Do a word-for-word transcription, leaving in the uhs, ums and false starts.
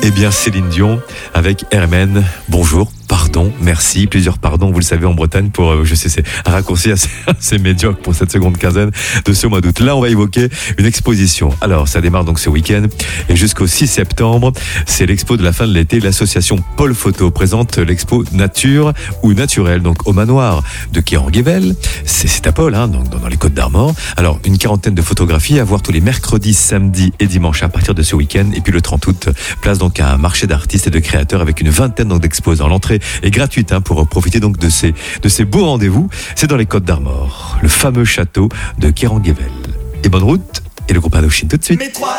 Eh bien, Céline Dion avec Hermène. Bonjour, pardon, merci, plusieurs pardons, vous le savez, en Bretagne, pour, euh, je sais, c'est un raccourci assez, assez médiocre pour cette seconde quinzaine de ce mois d'août. Là, on va évoquer une exposition. Alors, ça démarre donc ce week-end et jusqu'au six septembre, c'est l'expo de la fin de l'été. L'association Pôle Photo présente l'expo Nature ou Naturel, donc au manoir de Keranguével. C'est, c'est à Pôle, hein, donc dans les Côtes d'Armor. Alors, une quarantaine de photographies à voir tous les mercredis, samedis et dimanches à partir de ce week-end. Et puis le trente août, place donc à un marché d'artistes et de créateurs avec une vingtaine donc d'exposants. L'entrée est gratuite hein, pour profiter donc de ces, de ces beaux rendez-vous. C'est dans les Côtes d'Armor, le fameux château de Keranguével. Et bonne route, et le groupe Indochine tout de suite.